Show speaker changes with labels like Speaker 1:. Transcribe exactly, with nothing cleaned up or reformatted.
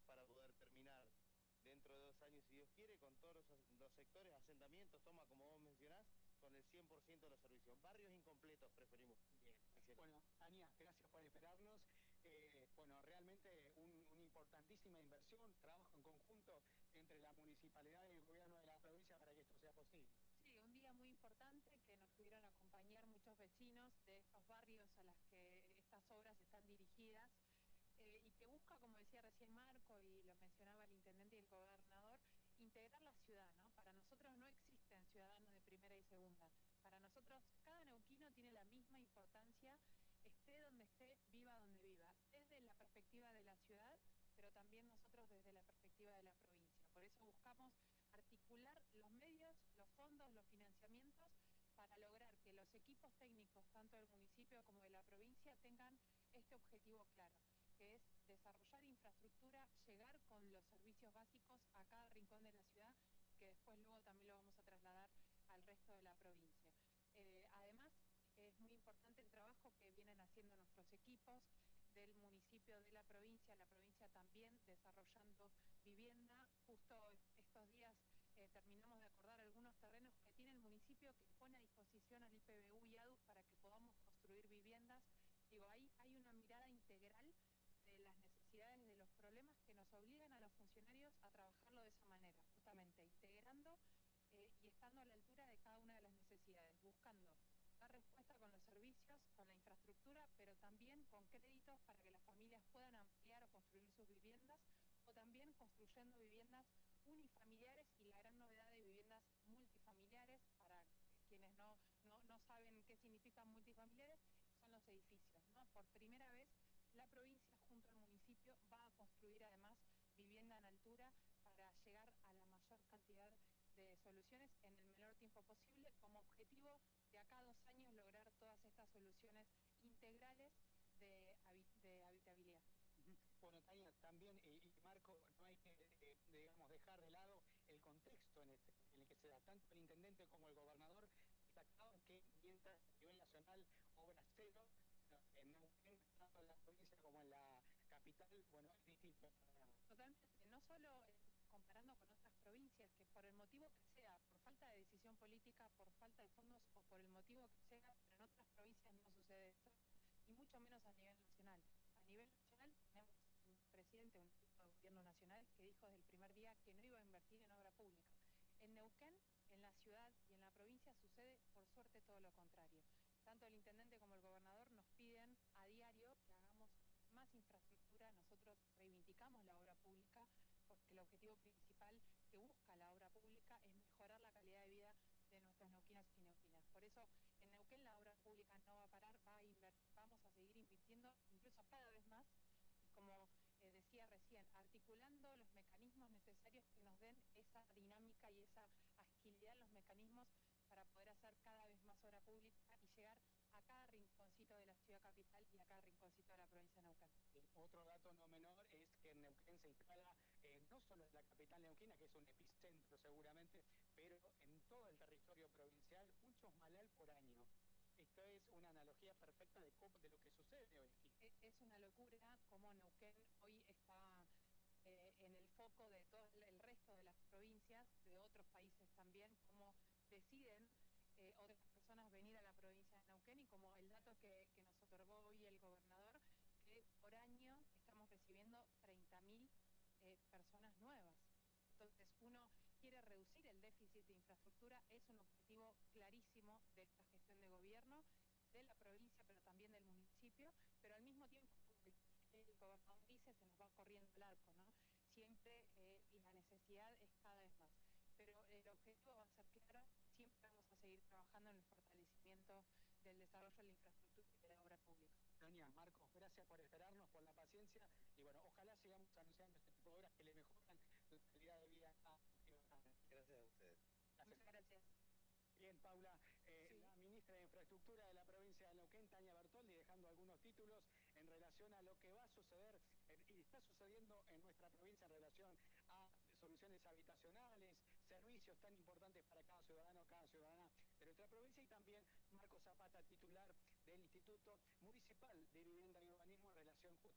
Speaker 1: para poder terminar dentro de dos años, si Dios quiere, con todos los, los sectores, asentamientos, toma como vos mencionás, con el cien por ciento de los servicios. Barrios incompletos preferimos.
Speaker 2: Bien. Bueno, Tania, gracias por esperarnos. Eh, bueno, realmente un, una importantísima inversión, trabajo en conjunto entre la municipalidad y el gobierno de la provincia para que esto sea posible.
Speaker 3: Sí, un día muy importante que nos pudieron acompañar muchos vecinos de estos barrios a los que estas obras están dirigidas. Eh, y que busca, como decía recién Marco y lo mencionaba el intendente y el gobernador, integrar la ciudad, ¿no? Para nosotros no existen ciudadanos de primera y segunda. Para nosotros cada neuquino tiene la misma importancia, esté donde esté, viva donde viva, desde la perspectiva de la ciudad, pero también nosotros desde la perspectiva de la provincia. Por eso buscamos articular los medios, los fondos, los financiamientos para lograr que los equipos técnicos, tanto del municipio como de la provincia, tengan este objetivo claro, que es desarrollar infraestructura, llegar con los servicios básicos a cada rincón de la ciudad, que después luego también lo vamos a trasladar al resto de la provincia. Eh, además, es muy importante el trabajo que vienen haciendo nuestros equipos del municipio, de la provincia, la provincia también desarrollando vivienda. Justo estos días eh, terminamos de acordar algunos terrenos que tiene el municipio que pone a disposición al I P B U y A D U para que podamos construir viviendas. Digo, ahí hay una mirada integral de las necesidades, de los problemas que nos obligan a los funcionarios a trabajarlo de esa manera, justamente integrando eh, y estando a la altura de cada una de las necesidades, buscando dar respuesta con los servicios, con la infraestructura, pero también con créditos para que las familias puedan ampliar o construir sus viviendas, o también construyendo viviendas unifamiliares y la gran novedad de viviendas multifamiliares. Para quienes no, no, no saben qué significan multifamiliares, son los edificios, ¿no? Por primera vez la provincia junto al municipio va a construir además vivienda en altura para llegar a la mayor cantidad de soluciones en el menor tiempo posible, como objetivo de acá a dos años lograr todas estas soluciones integrales de, de habitabilidad.
Speaker 2: Bueno, Tania, también, y, y Marco, no hay que, eh, digamos, dejar de lado el contexto en, este, en el que se da. Tanto el intendente como el gobernador destacaban que mientras a nivel nacional obra cero, en Neuquén, tanto en la provincia como en la capital, bueno, es distinto.
Speaker 3: Totalmente, no solo eh, comparando con otras provincias, que por el motivo que sea, por falta de decisión política, por falta de fondos o por el motivo que sea, pero en otras provincias no sucede esto, y mucho menos a nivel nacional. A nivel nacional tenemos un presidente, un equipo de gobierno nacional que dijo desde el primer día que no iba a invertir en obra pública. En Neuquén, en la ciudad y en la provincia sucede, por suerte, todo lo contrario. Tanto el intendente como el gobernador nos piden a diario que hagamos más infraestructura. Nosotros reivindicamos la obra pública porque el objetivo principal que busca la obra pública es mejorar la calidad de vida de nuestros neuquinos y neuquinas. Por eso en Neuquén la obra pública no va a parar, va a vamos a seguir invirtiendo incluso cada vez más, y como eh, decía recién, articulando los mecanismos necesarios que nos den esa dinámica y esa agilidad en los mecanismos para poder hacer cada vez más obra pública y llegar a cada rinconcito de la ciudad capital y a cada rinconcito de la provincia de Neuquén.
Speaker 2: Eh, otro dato no menor es que en Neuquén se instala eh, no solo en la capital neuquina, que es un epicentro seguramente, pero en todo el territorio provincial, un chosmalal por año. Esto es una analogía perfecta de, cómo, de lo que sucede hoy aquí.
Speaker 3: Es una locura cómo Neuquén hoy está eh, en el foco de todo el resto de las provincias, de otros países también, cómo deciden eh, otras personas venir a la provincia de Neuquén, y como el dato que, que nos otorgó hoy el gobernador, que por año estamos recibiendo treinta mil eh, personas nuevas. Entonces uno quiere reducir el déficit de infraestructura, es un objetivo clarísimo de esta gestión de gobierno, de la provincia, pero también del municipio, pero al mismo tiempo, como el gobernador dice, se nos va corriendo el arco, ¿no? Siempre eh, la necesidad es cada vez más, pero el objetivo va a ser claro, siempre vamos a seguir trabajando en el fortalecimiento del desarrollo de la infraestructura y de la obra pública.
Speaker 2: Tania, Marcos, gracias por esperarnos, por la paciencia, y bueno, ojalá sigamos anunciando este tipo de obras que le mejoran la calidad de vida a
Speaker 1: Gracias a ustedes.
Speaker 3: Gracias. Muchas gracias.
Speaker 2: Bien, Paula, eh, sí. La ministra de Infraestructura de la provincia de Neuquén, Tania Bertoldi, dejando algunos títulos en relación a lo que va a suceder eh, y está sucediendo en nuestra provincia en relación a soluciones habitacionales, servicios tan importantes para cada ciudadano, cada ciudadana de nuestra provincia, y también Marco Zapata, titular del Instituto Municipal de Vivienda